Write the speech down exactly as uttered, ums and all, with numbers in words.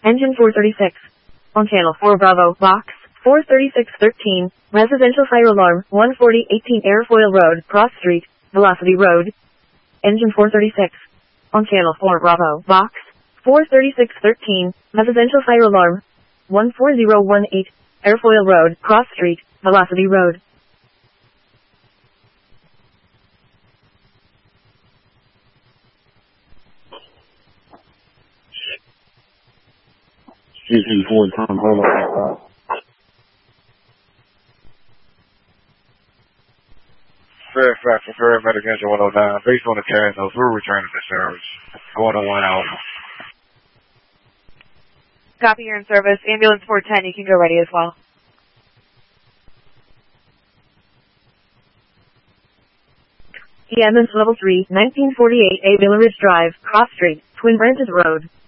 Engine four thirty-six. On channel four Bravo, box, four thirty-six thirteen, residential fire alarm, one forty eighteen Airfoil Road, Cross Street, Velocity Road. Engine four thirty-six. On channel four Bravo, box, four thirty-six thirteen, residential fire alarm, one four zero one eight, Airfoil Road, Cross Street, Velocity Road. C C four time, hold on. Fairfax, Paramedic Engine one oh nine, based on the carrying notes, we're returning to service. Going on one hour. Copy, you're in service. Ambulance four ten, you can go ready as well. E M S Level three, nineteen forty-eight A Villa Ridge Drive, Cross Street, Twin Branches Road.